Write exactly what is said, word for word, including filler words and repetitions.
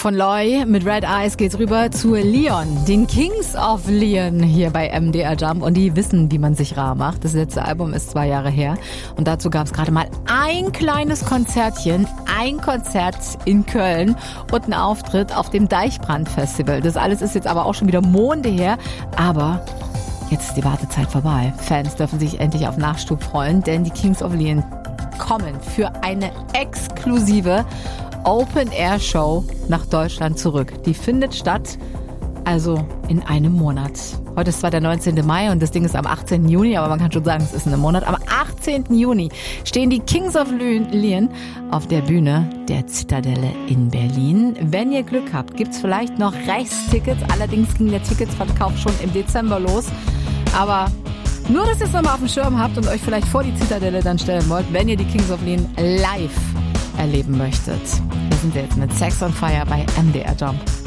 von Loy mit Red Eyes geht's rüber zu Leon, den Kings of Leon hier bei M D R Jump. Und die wissen, wie man sich rar macht. Das letzte Album ist zwei Jahre her. Und dazu gab's gerade mal ein kleines Konzertchen, ein Konzert in Köln und ein Auftritt auf dem Deichbrand-Festival. Das alles ist jetzt aber auch schon wieder Monde her. Aber jetzt ist die Wartezeit vorbei. Fans dürfen sich endlich auf Nachschub freuen, denn die Kings of Leon kommen für eine exklusive Open-Air-Show nach Deutschland zurück. Die findet statt, also in einem Monat. Heute ist zwar der neunzehnten Mai und das Ding ist am achtzehnten Juni, aber man kann schon sagen, es ist in einem Monat. Am achtzehnten Juni stehen die Kings of Leon auf der Bühne der Zitadelle in Berlin. Wenn ihr Glück habt, gibt's vielleicht noch Reichstickets. Allerdings ging der Ticketsverkauf schon im Dezember los. Aber nur, dass ihr es nochmal auf dem Schirm habt und euch vielleicht vor die Zitadelle dann stellen wollt, wenn ihr die Kings of Leon live erleben möchtet. Wir sind jetzt mit Sex on Fire bei M D R Jump.